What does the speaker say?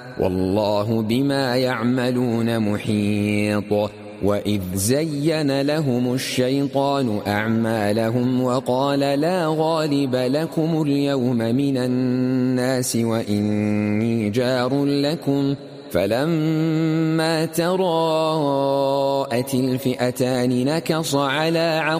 والله بما يعملون محيط. وإذ زين لهم الشيطان أعمالهم وقال لا غالب لكم اليوم من الناس وإني جار لكم فلما تراءت الفئتان نكص على